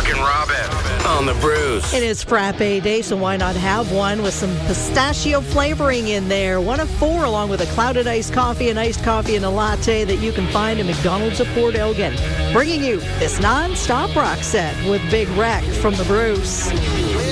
and Robin on the Brews. It is Frappe Day, so why not have one with some pistachio flavoring in there? One of 4, along with a clouded iced coffee, and a latte that you can find at McDonald's of Port Elgin. Bringing you this non-stop rock set with Big Wreck from the Brews.